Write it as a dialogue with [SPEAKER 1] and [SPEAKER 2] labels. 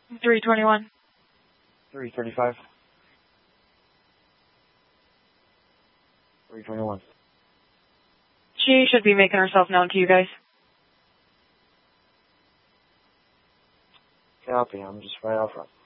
[SPEAKER 1] 321.
[SPEAKER 2] 335. 321.
[SPEAKER 1] She should be making herself known to you guys.
[SPEAKER 2] Copy, I'm just right out front.